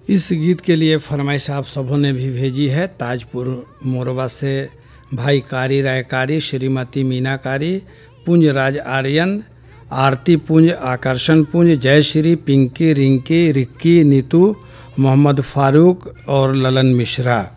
इस गीत के लिए फरमाइश आप सबों ने भी भेजी है। ताजपुर मोरबा से भाई कारी रायकारी, श्रीमती मीनाकारी, पुंज राज आर्यन, आरती पुंज, आकर्षण पुंज, जयश्री, पिंकी, रिंकी, रिक्की, नीतू, मोहम्मद फारूक और ललन मिश्रा।